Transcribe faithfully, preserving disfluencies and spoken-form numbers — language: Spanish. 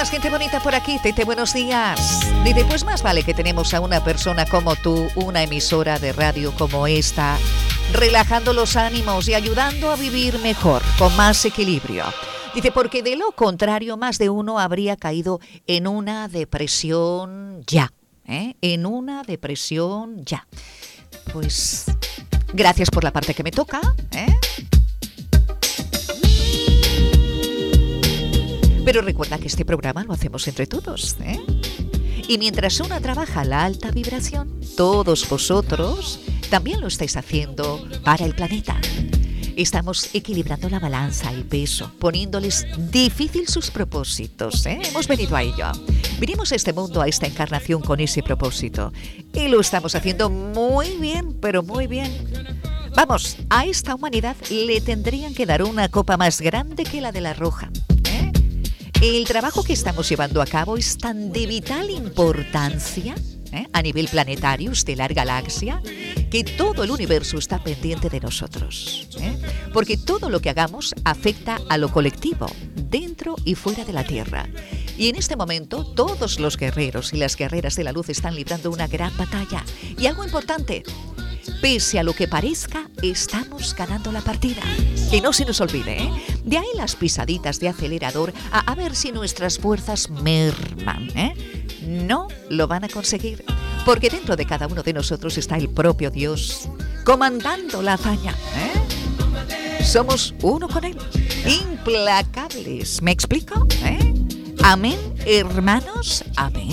más gente bonita por aquí. Tete, buenos días. Dice, pues más vale que tenemos a una persona como tú, una emisora de radio como esta, relajando los ánimos y ayudando a vivir mejor, con más equilibrio. Dice, porque de lo contrario, más de uno habría caído en una depresión ya, ¿eh? En una depresión ya. Pues, gracias por la parte que me toca, ¿eh? Pero recuerda que este programa lo hacemos entre todos, ¿eh? Y mientras una trabaja la alta vibración, todos vosotros también lo estáis haciendo para el planeta. Estamos equilibrando la balanza, el peso, poniéndoles difícil sus propósitos, ¿eh? Hemos venido a ello. Vinimos a este mundo, a esta encarnación con ese propósito. Y lo estamos haciendo muy bien, pero muy bien. Vamos, a esta humanidad le tendrían que dar una copa más grande que la de la Roja. El trabajo que estamos llevando a cabo es tan de vital importancia, ¿eh? a nivel planetario, estelar, galaxia, que todo el universo está pendiente de nosotros, ¿eh? Porque todo lo que hagamos afecta a lo colectivo, dentro y fuera de la Tierra. Y en este momento todos los guerreros y las guerreras de la luz están librando una gran batalla. Y algo importante, pese a lo que parezca, estamos ganando la partida. Que no se nos olvide, ¿eh? De ahí las pisaditas de acelerador a, a ver si nuestras fuerzas merman, ¿eh? No lo van a conseguir, porque dentro de cada uno de nosotros está el propio Dios comandando la hazaña, ¿eh? Somos uno con Él, implacables. ¿Me explico? ¿Eh? Amén, hermanos, amén.